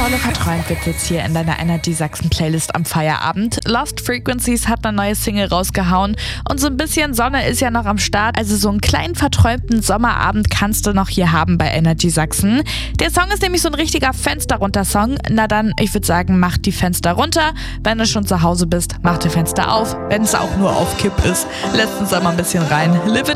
dolle verträumt wird jetzt hier in deiner Energy Sachsen Playlist am Feierabend. Lost Frequencies hat eine neue Single rausgehauen und so ein bisschen Sonne ist ja noch am Start. Also so einen kleinen verträumten Sommerabend kannst du noch hier haben bei Energy Sachsen. Der Song ist nämlich so ein richtiger Fenster-runter-Song. Na dann, ich würde sagen, mach die Fenster runter. Wenn du schon zu Hause bist, mach die Fenster auf. Wenn es auch nur auf Kipp ist, lässt uns da mal ein bisschen rein. Live it